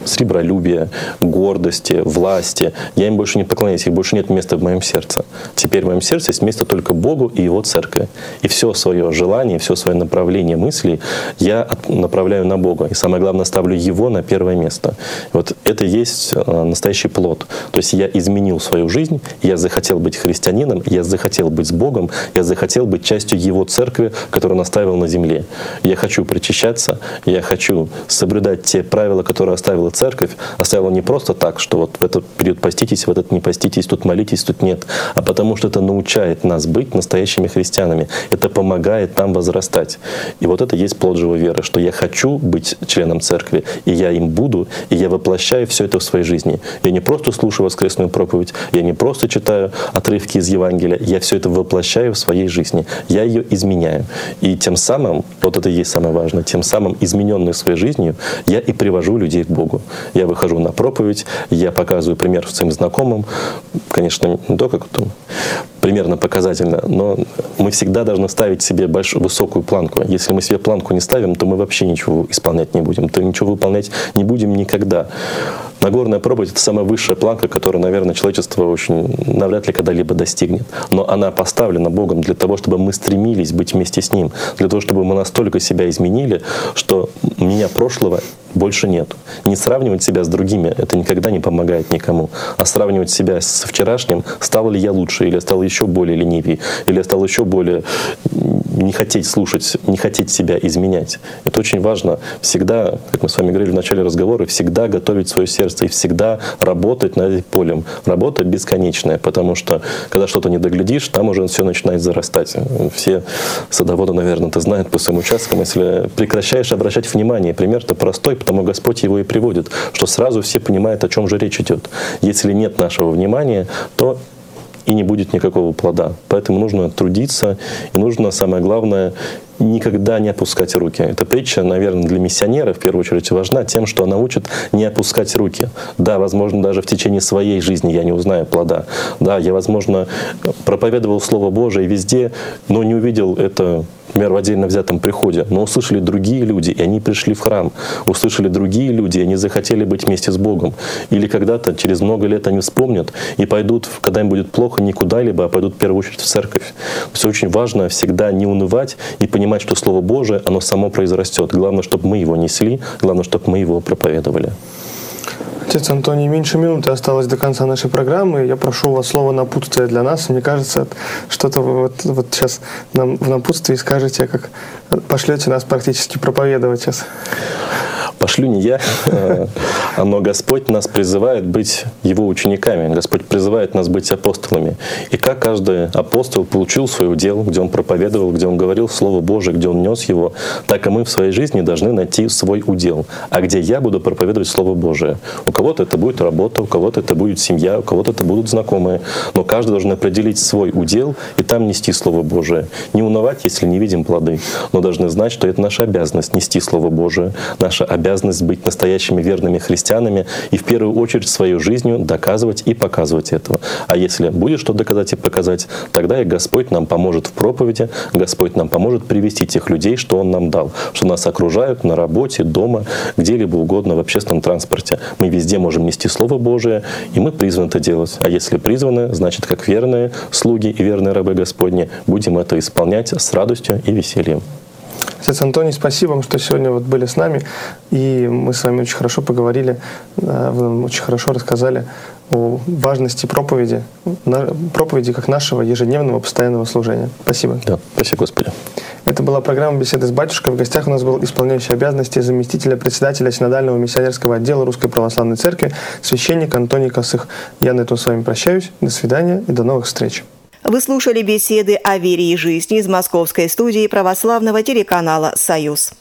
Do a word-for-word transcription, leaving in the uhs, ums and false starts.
сребролюбия, гордости, власти. Я им больше не поклоняюсь, их больше нет места в моем сердце. Теперь в моем сердце есть место только Богу и Его церкви. И все свое желание, все свое направление мыслей я направляю на Бога. И самое главное, ставлю Его на первое место. Вот это и есть настоящий плод. То есть я изменил свою жизнь, я захотел быть христианином, я захотел быть с Богом, я захотел быть частью Его церкви, которую Он оставил на земле. Я хочу причащаться, я хочу соблюдать те правила, которые оставила церковь, оставила не просто так, что вот в этот период поститесь, в этот не поститесь, тут молитесь, тут нет, а потому что это научает нас быть настоящими христианами. Это помогает нам возрастать. И вот это есть плод живой веры, что я хочу быть членом церкви, и я им буду, и я воплощаю все это в своей жизни. Я не просто слушаю воскресную проповедь, я не просто читаю отрывки из Евангелия, я все это воплощаю в своей жизни. Я ее изменяю. И тем самым, вот это и есть самое важное, тем самым измененной своей жизнью я и привожу людей к Богу. Я выхожу на проповедь, я показываю пример своим знакомым. Конечно, не только кто примерно показательно, но мы всегда должны ставить себе большую, высокую планку. Если мы себе планку не ставим, то мы вообще ничего исполнять не будем, то ничего выполнять не будем никогда. Нагорная проповедь — это самая высшая планка, которую, наверное, человечество очень навряд ли когда-либо достигнет. Но она поставлена Богом для того, чтобы мы стремились быть вместе с Ним, для того, чтобы мы настолько себя изменили, что меня прошлого больше нет. Не сравнивать себя с другими — это никогда не помогает никому. А сравнивать себя с вчерашним, стал ли я лучше, или я стал еще более ленивее, или я стал еще более не хотеть слушать, не хотеть себя изменять. Это очень важно. Всегда, как мы с вами говорили в начале разговора, всегда готовить свое сердце и всегда работать над этим полем. Работа бесконечная, потому что когда что-то не доглядишь, там уже все начинает зарастать. Все садоводы, наверное, это знают по своим участкам. Если прекращаешь обращать внимание, пример-то простой, потому Господь его и приводит, что сразу все понимают, о чем же речь идет. Если нет нашего внимания, то и не будет никакого плода. Поэтому нужно трудиться, и нужно, самое главное, никогда не опускать руки. Эта притча, наверное, для миссионера в первую очередь важна тем, что она учит не опускать руки. Да, возможно, даже в течение своей жизни я не узнаю плода. Да, я, возможно, проповедовал Слово Божие везде, но не увидел это, например, в отдельно взятом приходе. Но услышали другие люди, и они пришли в храм. Услышали другие люди, и они захотели быть вместе с Богом. Или когда-то, через много лет они вспомнят и пойдут, когда им будет плохо, не куда-либо, а пойдут в первую очередь в церковь. То есть очень важно всегда не унывать и понимать, что Слово Божие, оно само произрастет. Главное, чтобы мы его несли, главное, чтобы мы его проповедовали. Отец Антоний, меньше минуты осталось до конца нашей программы. Я прошу у вас слово напутствия для нас. Мне кажется, что-то вы вот, вот сейчас нам в напутствии скажете, как пошлете нас практически проповедовать сейчас. Пошлю не я, но Господь нас призывает быть Его учениками. Господь призывает нас быть апостолами. И как каждый апостол получил свой удел, где он проповедовал, где он говорил Слово Божие, где он нес его, так и мы в своей жизни должны найти свой удел. А где я буду проповедовать Слово Божие? У кого-то это будет работа, у кого-то это будет семья, у кого-то это будут знакомые. Но каждый должен определить свой удел и там нести Слово Божие. Не унывать, если не видим плоды, но должны знать, что это наша обязанность нести Слово Божие, наша обязанность быть настоящими верными христианами и в первую очередь свою жизнью доказывать и показывать этого. А если будет что доказать и показать, тогда и Господь нам поможет в проповеди, Господь нам поможет привести тех людей, что Он нам дал, что нас окружают на работе, дома, где-либо угодно, в общественном транспорте. Мы везде можем нести Слово Божие, и мы призваны это делать. А если призваны, значит, как верные слуги и верные рабы Господни, будем это исполнять с радостью и весельем. Отец Антоний, спасибо вам, что сегодня вот были с нами, и мы с вами очень хорошо поговорили, вы нам очень хорошо рассказали о важности проповеди, проповеди как нашего ежедневного постоянного служения. Спасибо. Да, спасибо, Господи. Это была программа «Беседы с батюшкой». В гостях у нас был исполняющий обязанности заместителя председателя Синодального миссионерского отдела Русской Православной Церкви, священник Антоний Косых. Я на этом с вами прощаюсь. До свидания и до новых встреч. Вы слушали беседы о вере и жизни из московской студии православного телеканала «Союз».